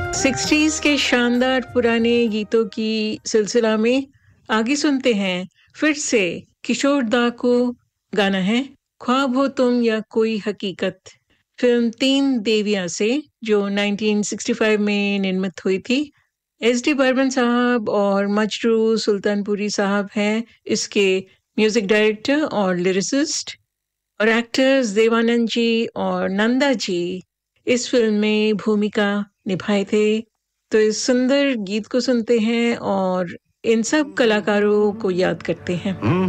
60s के शानदार पुराने गीतों की सिलसिला में आगे सुनते हैं फिर से किशोर दा को। गाना है ख्वाब हो तुम या कोई हकीकत, फिल्म तीन देवियां से जो 1965 में निर्मित हुई थी। एस डी बर्मन साहब और मजरू सुल्तानपुरी साहब हैं इसके म्यूजिक डायरेक्टर और लिरिसिस्ट, और एक्टर्स देवानंद जी और नंदा जी इस फिल्म में भूमिका निभाए थे। तो इस सुंदर गीत को सुनते हैं और इन सब कलाकारों को याद करते हैं।